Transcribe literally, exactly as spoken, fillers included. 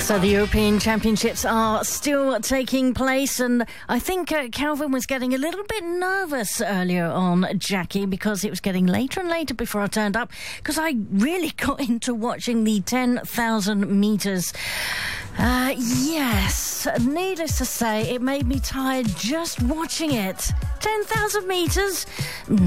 So the European Championships are still taking place, and I think uh, Calvin was getting a little bit nervous earlier on, Jackie, because it was getting later and later before I turned up, because I really got into watching the ten thousand metres. Uh, yes, needless to say, it made me tired just watching it. ten thousand metres?